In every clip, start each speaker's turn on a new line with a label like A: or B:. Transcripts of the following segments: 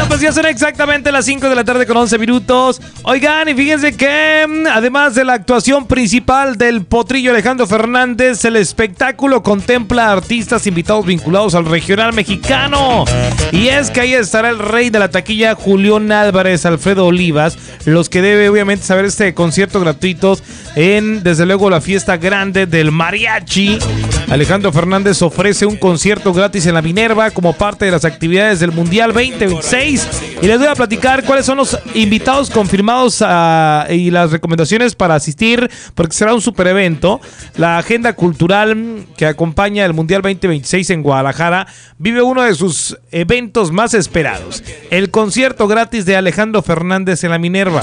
A: Pues ya son exactamente las 5 de la tarde con 11 minutos. Oigan, y fíjense que además de la actuación principal del potrillo Alejandro Fernández, el espectáculo contempla artistas invitados vinculados al regional mexicano. Y es que ahí estará el rey de la taquilla, Julián Álvarez, Alfredo Olivas, los que debe obviamente saber este concierto gratuito en, desde luego, la fiesta grande del mariachi. Alejandro Fernández ofrece un concierto gratis en la Minerva como parte de las actividades del Mundial 2026. Y les voy a platicar cuáles son los invitados confirmados y las recomendaciones para asistir, porque será un super evento. La agenda cultural que acompaña el Mundial 2026 en Guadalajara vive uno de sus eventos más esperados: el concierto gratis de Alejandro Fernández en la Minerva.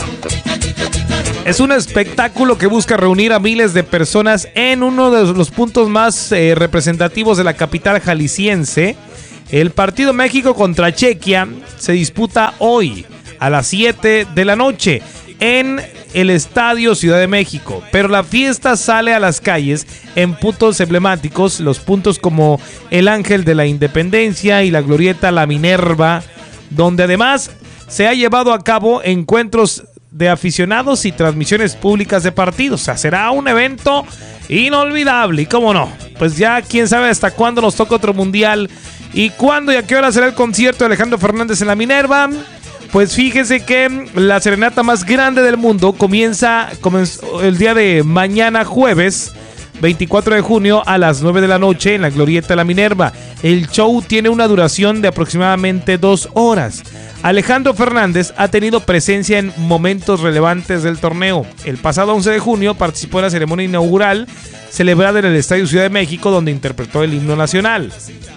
A: Es un espectáculo que busca reunir a miles de personas en uno de los puntos más representativos de la capital jalisciense. El partido México contra Chequia se disputa hoy a las 7 de la noche en el Estadio Ciudad de México, pero la fiesta sale a las calles en puntos emblemáticos, los puntos como el Ángel de la Independencia y la Glorieta La Minerva, donde además se ha llevado a cabo encuentros de aficionados y transmisiones públicas de partidos. O sea, será un evento inolvidable. Y cómo no, pues ya quién sabe hasta cuándo nos toca otro mundial y cuándo y a qué hora será el concierto de Alejandro Fernández en la Minerva. Pues fíjese que la serenata más grande del mundo comenzó el día de mañana, jueves 24 de junio a las 9 de la noche en la Glorieta de la Minerva. El show tiene una duración de aproximadamente 2 horas. Alejandro Fernández ha tenido presencia en momentos relevantes del torneo. El pasado 11 de junio participó en la ceremonia inaugural celebrada en el Estadio Ciudad de México, donde interpretó el himno nacional.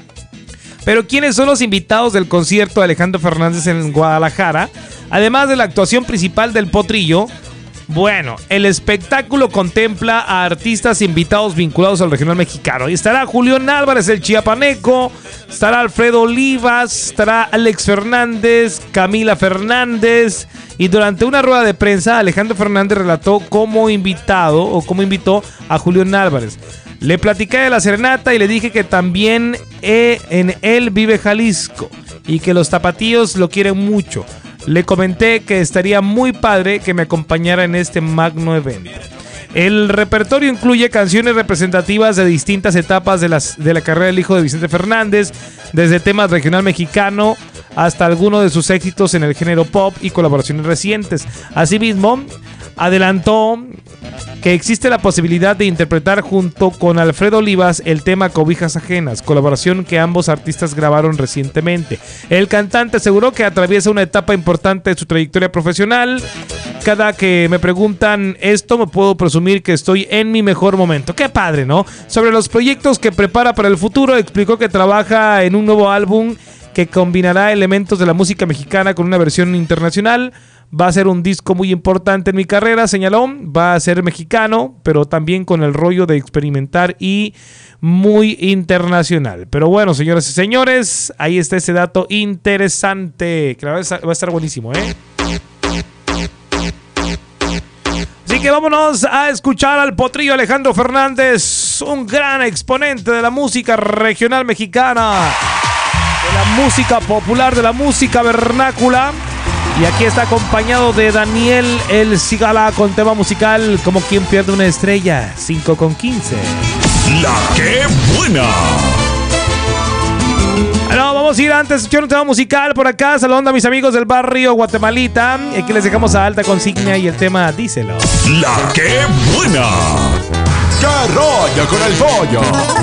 A: Pero ¿quiénes son los invitados del concierto de Alejandro Fernández en Guadalajara? Además de la actuación principal del potrillo, bueno, el espectáculo contempla a artistas invitados vinculados al regional mexicano. Y estará Julián Álvarez, el chiapaneco, estará Alfredo Olivas, estará Alex Fernández, Camila Fernández. Y durante una rueda de prensa, Alejandro Fernández relató cómo invitó a Julián Álvarez. Le platiqué de la serenata y le dije que también en él vive Jalisco y que los tapatíos lo quieren mucho. Le comenté que estaría muy padre que me acompañara en este magno evento. El repertorio incluye canciones representativas de distintas etapas de la carrera del hijo de Vicente Fernández, desde temas regional mexicano hasta algunos de sus éxitos en el género pop y colaboraciones recientes. Asimismo, adelantó que existe la posibilidad de interpretar junto con Alfredo Olivas el tema Cobijas Ajenas, colaboración que ambos artistas grabaron recientemente. El cantante aseguró que atraviesa una etapa importante de su trayectoria profesional. Cada que me preguntan esto, me puedo presumir que estoy en mi mejor momento. ¡Qué padre!, ¿no? Sobre los proyectos que prepara para el futuro, explicó que trabaja en un nuevo álbum que combinará elementos de la música mexicana con una versión internacional. Va a ser un disco muy importante en mi carrera, señaló. Va a ser mexicano, pero también con el rollo de experimentar y muy internacional. Pero bueno, señoras y señores, ahí está ese dato interesante, que va a estar buenísimo, ¿eh? Así que vámonos a escuchar al potrillo Alejandro Fernández, un gran exponente de la música regional mexicana, de la música popular, de la música vernácula. Y aquí está acompañado de Daniel El Cigala con tema musical Como quien pierde una estrella, 5:15.
B: La que buena.
A: Bueno, vamos a ir antes a escuchar un tema musical por acá, saludando a mis amigos del barrio Guatemalita. Y aquí les dejamos a alta consigna y el tema Díselo.
B: La que buena. ¡Que rollo con el pollo!